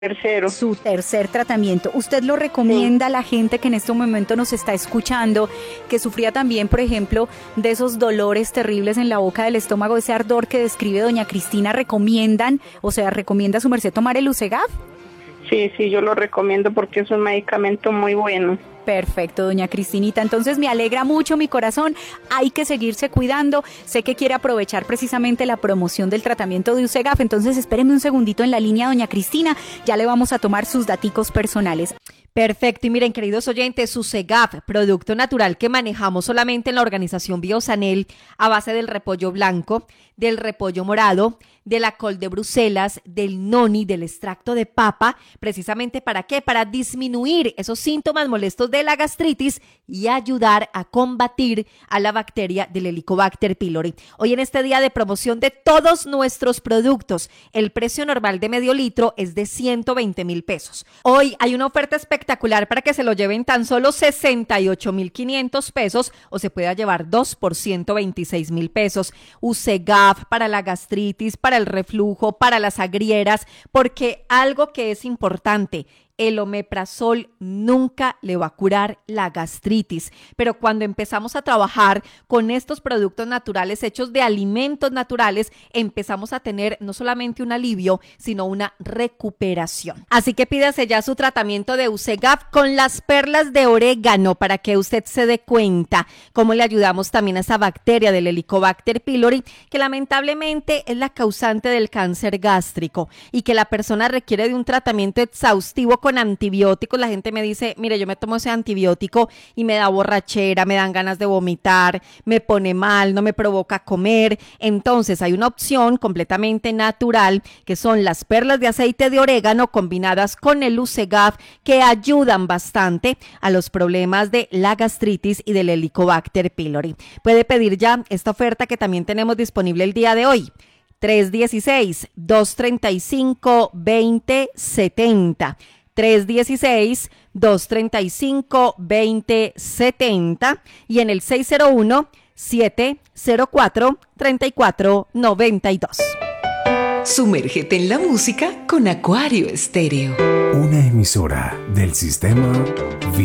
tercero. Su tercer tratamiento. ¿Usted lo recomienda a la gente que en este momento nos está escuchando, que sufría también, por ejemplo, de esos dolores terribles en la boca del estómago, ese ardor que describe doña Cristina? ¿Recomienda su merced tomar el Usegaf? Sí, yo lo recomiendo porque es un medicamento muy bueno. Perfecto, doña Cristinita. Entonces me alegra mucho mi corazón. Hay que seguirse cuidando. Sé que quiere aprovechar precisamente la promoción del tratamiento de Usegaf. Entonces espéreme un segundito en la línea, doña Cristina. Ya le vamos a tomar sus daticos personales. Perfecto, y miren, queridos oyentes, Usegaf, producto natural que manejamos solamente en la organización Biosanel a base del repollo blanco, del repollo morado, de la col de Bruselas, del noni, del extracto de papa, precisamente ¿para qué? Para disminuir esos síntomas molestos de la gastritis y ayudar a combatir a la bacteria del Helicobacter pylori. Hoy en este día de promoción de todos nuestros productos, el precio normal de medio litro es de 120,000 pesos. Hoy hay una oferta espectacular para que se lo lleven tan solo 68,500 pesos o se pueda llevar 2 por 126,000 pesos. Usegaf para la gastritis, para el reflujo, para las agrieras, porque algo que es importante, el omeprazol nunca le va a curar la gastritis, pero cuando empezamos a trabajar con estos productos naturales hechos de alimentos naturales, empezamos a tener no solamente un alivio, sino una recuperación. Así que pídase ya su tratamiento de Usegaf con las perlas de orégano para que usted se dé cuenta cómo le ayudamos también a esa bacteria del Helicobacter pylori, que lamentablemente es la causante del cáncer gástrico y que la persona requiere de un tratamiento exhaustivo con antibióticos. La gente me dice, mire, yo me tomo ese antibiótico y me da borrachera, me dan ganas de vomitar, me pone mal, no me provoca comer. Entonces hay una opción completamente natural que son las perlas de aceite de orégano combinadas con el Usegaf, que ayudan bastante a los problemas de la gastritis y del Helicobacter pylori. Puede pedir ya esta oferta que también tenemos disponible el día de hoy. 316-235-2070. 316-235-2070 y en el 601-704-3492. Sumérgete en la música con Acuario Estéreo. Una emisora del sistema